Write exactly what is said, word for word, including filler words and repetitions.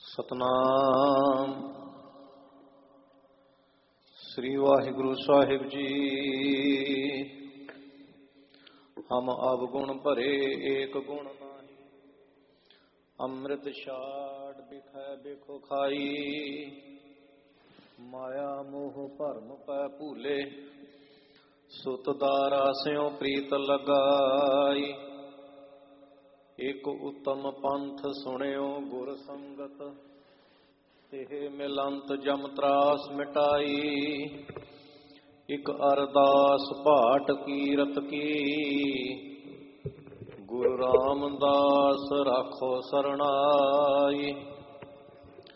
ਸਤਨਾਮ ਸ੍ਰੀ ਵਾਹਿਗੁਰੂ ਸਾਹਿਬ ਜੀ। ਹਮ ਅਵਗੁਣ ਭਰੇ ਏਕ ਗੁਣ ਨਾਹੀ, ਅੰਮ੍ਰਿਤ ਛਾੜ ਬਿਖੈ ਬਿਖੋ ਖਾਈ। ਮਾਇਆ ਮੋਹ ਭਰਮ ਪੈ ਭੂਲੇ, ਸੁਤ ਦਾਰਾ ਸਿਉ ਪ੍ਰੀਤ ਲਗਾਈ। ਇਕ ਉਤਮ ਪੰਥ ਸੁਣਿਓ ਗੁਰ ਸੰਗਤ, ਤਿਹ ਮਿਲੰਤ ਜਮ ਤਰਾਸ ਮਿਟਾਈ। ਇਕ ਅਰਦਾਸ ਭਾਟ ਕੀਰਤ ਕੀ, ਗੁਰੂ ਰਾਮਦਾਸ ਰਾਖੋ ਸਰਣਾਈ।